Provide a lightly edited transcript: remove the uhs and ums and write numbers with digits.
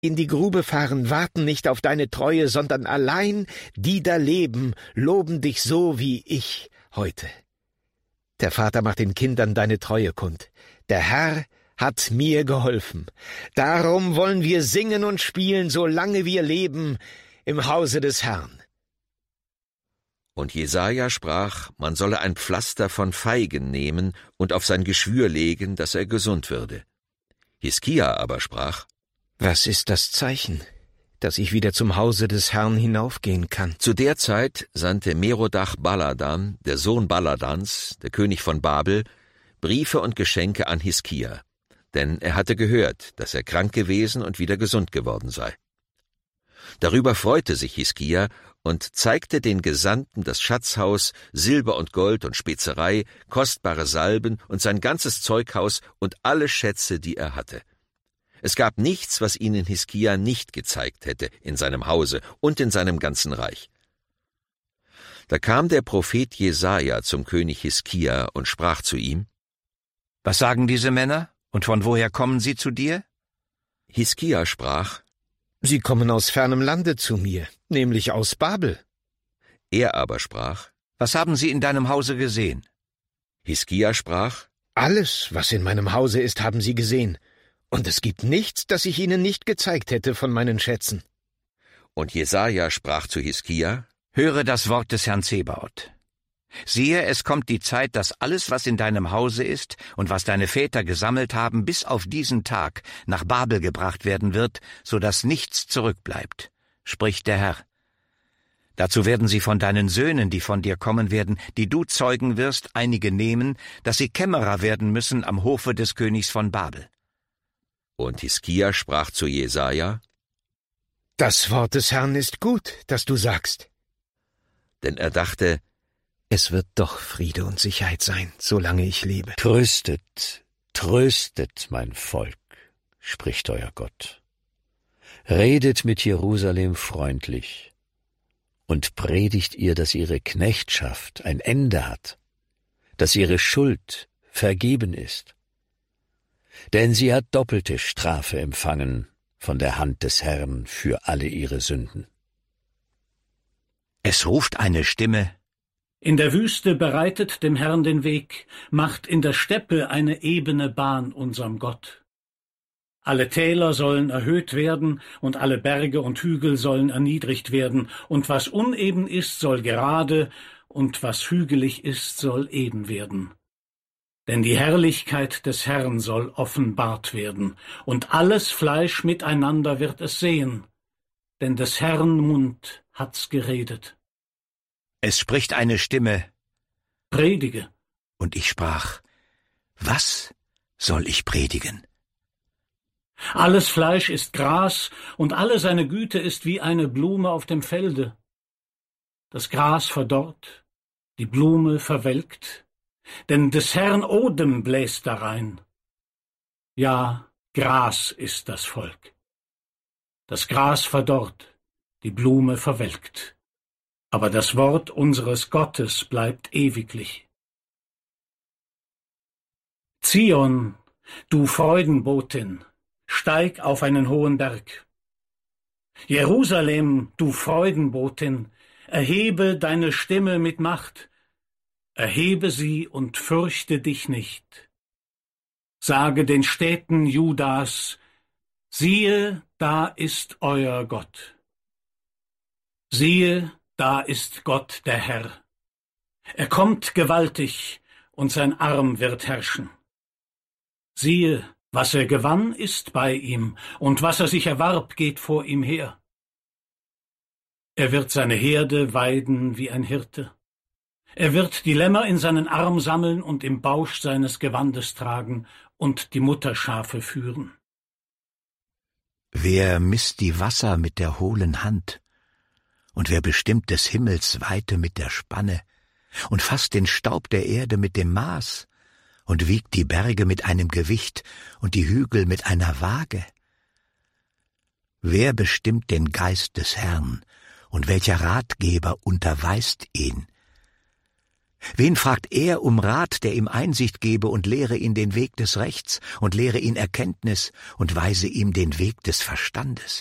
in die Grube fahren, warten nicht auf deine Treue, sondern allein die da leben, loben dich so wie ich heute. Der Vater macht den Kindern deine Treue kund. Der Herr hat mir geholfen. Darum wollen wir singen und spielen, solange wir leben im Hause des Herrn. Und Jesaja sprach, man solle ein Pflaster von Feigen nehmen und auf sein Geschwür legen, dass er gesund würde. Hiskia aber sprach, was ist das Zeichen, dass ich wieder zum Hause des Herrn hinaufgehen kann? Zu der Zeit sandte Merodach Baladan, der Sohn Baladans, der König von Babel, Briefe und Geschenke an Hiskia, denn er hatte gehört, dass er krank gewesen und wieder gesund geworden sei. Darüber freute sich Hiskia und zeigte den Gesandten das Schatzhaus, Silber und Gold und Spezerei, kostbare Salben und sein ganzes Zeughaus und alle Schätze, die er hatte. Es gab nichts, was ihnen Hiskia nicht gezeigt hätte in seinem Hause und in seinem ganzen Reich. Da kam der Prophet Jesaja zum König Hiskia und sprach zu ihm, was sagen diese Männer, und von woher kommen sie zu dir? Hiskia sprach, sie kommen aus fernem Lande zu mir, nämlich aus Babel. Er aber sprach, was haben sie in deinem Hause gesehen? Hiskia sprach, alles, was in meinem Hause ist, haben sie gesehen, und es gibt nichts, das ich ihnen nicht gezeigt hätte von meinen Schätzen. Und Jesaja sprach zu Hiskia, höre das Wort des Herrn Zebaoth. Siehe, es kommt die Zeit, dass alles, was in deinem Hause ist und was deine Väter gesammelt haben, bis auf diesen Tag nach Babel gebracht werden wird, so dass nichts zurückbleibt, spricht der Herr. Dazu werden sie von deinen Söhnen, die von dir kommen werden, die du zeugen wirst, einige nehmen, dass sie Kämmerer werden müssen am Hofe des Königs von Babel. Und Hiskia sprach zu Jesaja, das Wort des Herrn ist gut, das du sagst. Denn er dachte, es wird doch Friede und Sicherheit sein, solange ich lebe. Tröstet, tröstet mein Volk, spricht euer Gott. Redet mit Jerusalem freundlich und predigt ihr, dass ihre Knechtschaft ein Ende hat, dass ihre Schuld vergeben ist. Denn sie hat doppelte Strafe empfangen von der Hand des Herrn für alle ihre Sünden. Es ruft eine Stimme, in der Wüste bereitet dem Herrn den Weg, macht in der Steppe eine ebene Bahn unserem Gott. Alle Täler sollen erhöht werden, und alle Berge und Hügel sollen erniedrigt werden, und was uneben ist, soll gerade, und was hügelig ist, soll eben werden. Denn die Herrlichkeit des Herrn soll offenbart werden, und alles Fleisch miteinander wird es sehen, denn des Herrn Mund hat's geredet. Es spricht eine Stimme, predige. Und ich sprach, was soll ich predigen? Alles Fleisch ist Gras, und alle seine Güte ist wie eine Blume auf dem Felde. Das Gras verdorrt, die Blume verwelkt, denn des Herrn Odem bläst darein. Ja, Gras ist das Volk. Das Gras verdorrt, die Blume verwelkt. Aber das Wort unseres Gottes bleibt ewiglich. Zion, du Freudenbotin, steig auf einen hohen Berg. Jerusalem, du Freudenbotin, erhebe deine Stimme mit Macht, erhebe sie und fürchte dich nicht. Sage den Städten Judas, siehe, da ist euer Gott. Siehe, da ist Gott der Herr. Er kommt gewaltig, und sein Arm wird herrschen. Siehe, was er gewann, ist bei ihm, und was er sich erwarb, geht vor ihm her. Er wird seine Herde weiden wie ein Hirte. Er wird die Lämmer in seinen Arm sammeln und im Bausch seines Gewandes tragen und die Mutterschafe führen. Wer misst die Wasser mit der hohlen Hand? Und wer bestimmt des Himmels Weite mit der Spanne und fasst den Staub der Erde mit dem Maß und wiegt die Berge mit einem Gewicht und die Hügel mit einer Waage? Wer bestimmt den Geist des Herrn und welcher Ratgeber unterweist ihn? Wen fragt er um Rat, der ihm Einsicht gebe und lehre ihn den Weg des Rechts und lehre ihn Erkenntnis und weise ihm den Weg des Verstandes?